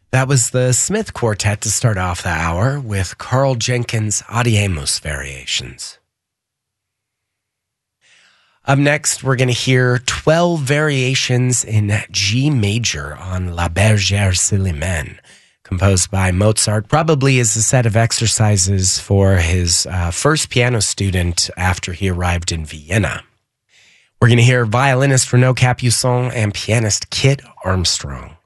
That was the Smith Quartet to start off the hour with Carl Jenkins' Audimus Variations. Up next, we're going to hear 12 variations in G major on La Bergère Célimène, composed by Mozart, probably as a set of exercises for his first piano student after he arrived in Vienna. We're going to hear violinist Renaud Capuçon and pianist Kit Armstrong.